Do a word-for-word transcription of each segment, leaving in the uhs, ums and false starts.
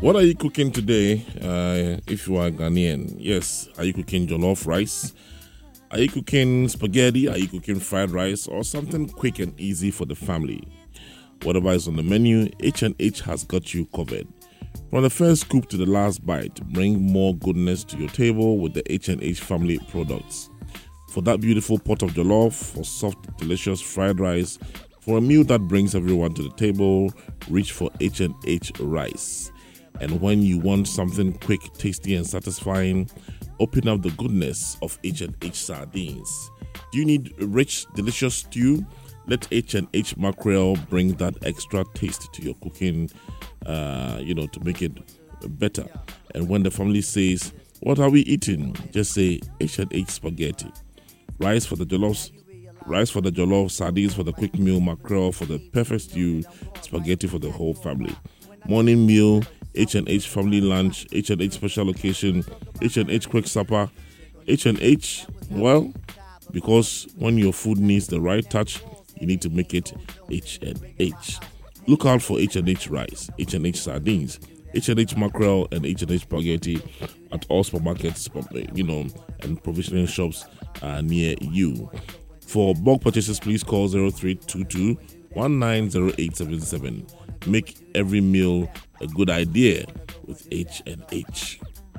What are you cooking today? Uh, if you are Ghanaian, yes. Are you cooking jollof rice? Are you cooking spaghetti? Are you cooking fried rice? Or something quick and easy for the family? Whatever is on the menu, H and H has got you covered. From the first scoop to the last bite, bring more goodness to your table with the H and H family products. For that beautiful pot of jollof, for soft, delicious fried rice, for a meal that brings everyone to the table, reach for H and H rice. And when you want something quick, tasty, and satisfying, open up the goodness of H and H sardines. Do you need a rich, delicious stew? Let H and H mackerel bring that extra taste to your cooking, uh, you know, to make it better. And when the family says, "What are we eating?" just say H and H spaghetti. Rice for the jollof, rice for the jollof, sardines for the quick meal, mackerel for the perfect stew, spaghetti for the whole family. Morning meal, H and H family lunch, H and H special occasion, H and H quick supper. H and H, well, because when your food needs the right touch, you need to make it H and H. Look out for H and H rice, H and H sardines, H and H mackerel, and H and H spaghetti at all supermarkets, you know, and provisioning shops uh, near you. For bulk purchases, please call zero three two two, one nine zero eight seven seven. Make every meal a good idea with H and H.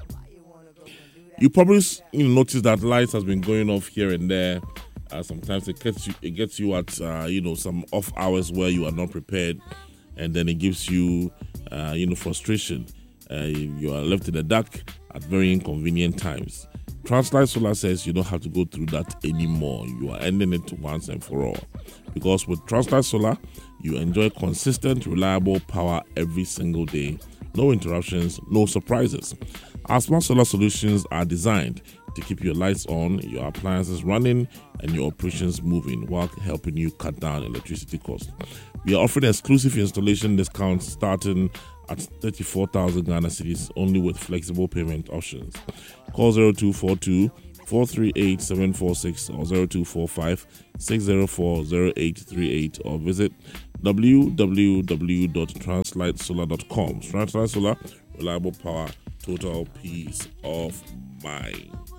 You probably you know, notice that lights has been going off here and there. Uh, sometimes it gets you, it gets you at uh, you know some off hours where you are not prepared, and then it gives you uh, you know frustration. Uh, you are left in the dark at very inconvenient times. Translight Solar says you don't have to go through that anymore. You are ending it once and for all. Because with Translight Solar, you enjoy consistent, reliable power every single day. No interruptions, no surprises. Our smart solar solutions are designed to keep your lights on, your appliances running, and your operations moving while helping you cut down electricity costs. We are offering exclusive installation discounts starting at thirty-four thousand Ghana cedis only with flexible payment options. Call zero two four two, four three eight, seven four six or zero two four five, six zero four, zero eight three eight or visit w w w dot translight solar dot com. Translight Solar, reliable power, total peace of mind.